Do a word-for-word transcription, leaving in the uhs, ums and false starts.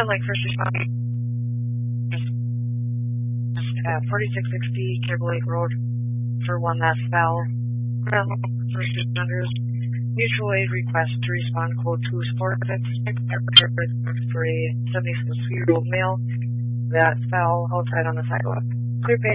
I'd like first responders at forty-six sixty Cable Lake Road for one last foul. First responders, mutual aid request to respond code two four six for a seventy-six year old male that fell outside on the sidewalk. Clear